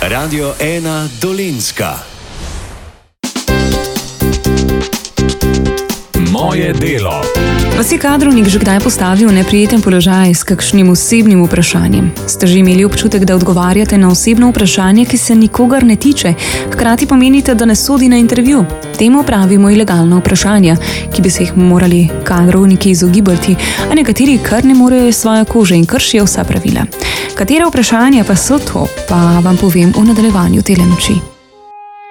Radio 1 Dolenjska. Moje delo. Vas je kadrovnik že kdaj postavil v neprijeten položaj s kakšnim osebnim vprašanjem? Ste že imeli občutek, da odgovarjate na osebno vprašanje, ki se nikogar ne tiče, hkrati pa menite, da ne sodi na intervju? Temu pravimo ilegalna vprašanja, ki bi se jih morali kadrovniki izogibati, a nekateri kar ne morejo iz svoje kože in kršijo vsa pravila. Katera vprašanja pa so to, pa vam povem v nadaljevanju tele noči.